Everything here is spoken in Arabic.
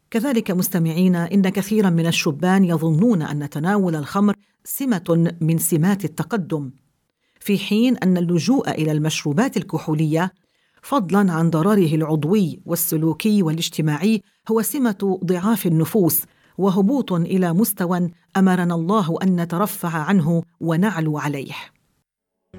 كذلك مستمعينا، إن كثيرا من الشبان يظنون أن تناول الخمر سمة من سمات التقدم، في حين أن اللجوء إلى المشروبات الكحولية فضلا عن ضرره العضوي والسلوكي والاجتماعي هو سمة ضعاف النفوس وهبوط إلى مستوى أمرنا الله أن نترفع عنه ونعلو عليه.